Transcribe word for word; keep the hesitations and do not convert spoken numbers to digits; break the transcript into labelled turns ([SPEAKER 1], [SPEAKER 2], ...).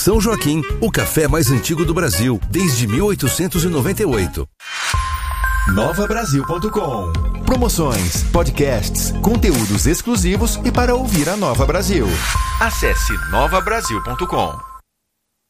[SPEAKER 1] São Joaquim, o café mais antigo do Brasil, desde mil oitocentos e noventa e oito.
[SPEAKER 2] nova brasil ponto com. Promoções, podcasts, conteúdos exclusivos e para ouvir a Nova Brasil. Acesse nova brasil ponto com.